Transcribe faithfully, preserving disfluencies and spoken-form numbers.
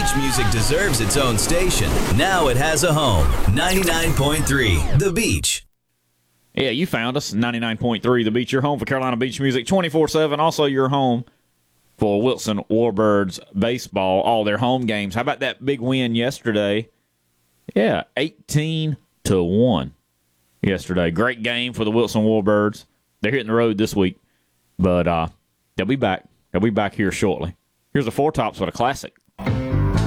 Beach music deserves its own station. Now it has a home. ninety-nine point three The Beach. Yeah, you found us. ninety-nine point three The Beach, your home for Carolina Beach music twenty-four seven. Also your home for Wilson Warbirds baseball, all their home games. How about that big win yesterday? Yeah, eighteen to one yesterday. Great game for the Wilson Warbirds. They're hitting the road this week, but uh, they'll be back. They'll be back here shortly. Here's the Four Tops with a classic.